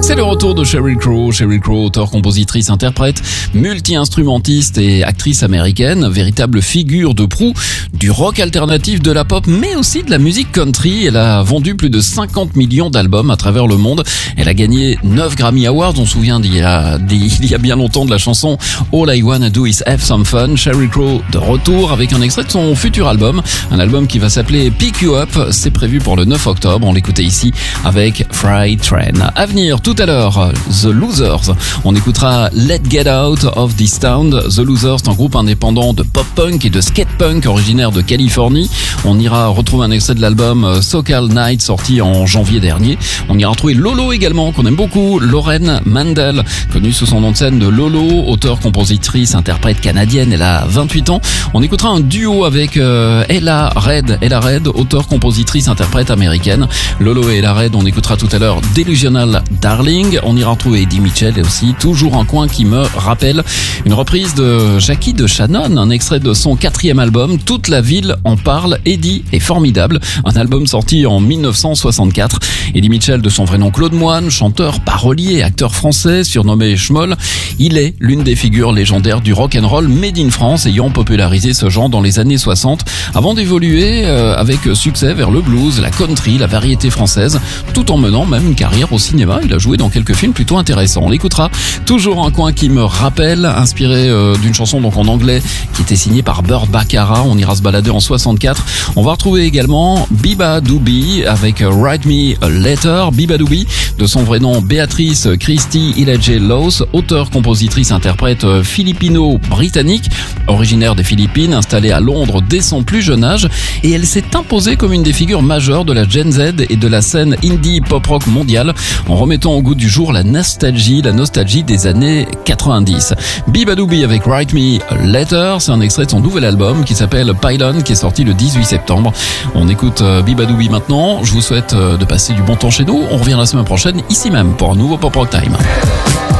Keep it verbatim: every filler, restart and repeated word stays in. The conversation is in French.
C'est le retour de Sheryl Crow. Sheryl Crow, auteure, compositrice, interprète, multi-instrumentiste et actrice américaine, véritable figure de proue du rock alternatif, de la pop, mais aussi de la musique country. Elle a vendu plus de cinquante millions d'albums à travers le monde. Elle a gagné neuf Grammy Awards. On se souvient d'il y a, d'il y a bien longtemps de la chanson All I Wanna Do Is Have Some Fun. Sheryl Crow de retour avec un extrait de son futur album, un album qui va s'appeler Pick You Up. C'est prévu pour le neuf octobre. On l'écoutait ici avec Freight Train. À venir tout à l'heure, The Losers. On écoutera Let's Get Out of This Town. The Losers, c'est un groupe indépendant de pop-punk et de skate-punk originaire de Californie. On ira retrouver un extrait de l'album SoCal Night sorti en janvier dernier. On ira retrouver Lolo également, qu'on aime beaucoup. Lauren Mandel, connue sous son nom de scène de Lolo, auteure, compositrice, interprète canadienne. Elle a vingt-huit ans. On écoutera un duo avec euh, Ella Red. Ella Red, auteure, compositrice, interprète américaine. Lolo et Ella Red, on écoutera tout à l'heure Delusional Darling. On ira retrouver Eddie Mitchell et aussi toujours un coin qui me rappelle une reprise de Jackie de Shannon, un extrait de son quatrième album. Toute la ville en parle. Eddie est formidable. Un album sorti en mille neuf cent soixante-quatre. Eddie Mitchell, de son vrai nom Claude Moine, chanteur, parolier, acteur français, surnommé Schmoll. Il est l'une des figures légendaires du rock and roll made in France, ayant popularisé ce genre dans les années soixante, avant d'évoluer euh, avec succès vers le blues, la country, la variété française, tout en menant même une carrière au cinéma. Il a joué dans quelques films plutôt intéressants. On l'écoutera. Toujours un coin qui me rappelle, inspiré euh, d'une chanson donc en anglais qui était signée par Burt Bacharach. On ira se balader en soixante-quatre. On va retrouver également Biba Doobie avec Write Me a Letter. Biba Doobie, de son vrai nom Béatrice Christie Ilaje Laws, auteure, compositrice, interprète philippino-britannique, originaire des Philippines, installée à Londres dès son plus jeune âge, et elle s'est imposée comme une des figures majeures de la Gen Z et de la scène indie pop-rock mondiale, en remettant au goût du jour la nostalgie, la nostalgie des années quatre-vingt-dix. Biba Doobie avec Write Me a Letter, c'est un extrait de son nouvel album qui s'appelle Pylon, qui est sorti le dix-huit septembre. On écoute Biba Doobie maintenant. Je vous souhaite de passer du bon temps chez nous. On revient la semaine prochaine, ici même, pour un nouveau Pop Rock Time.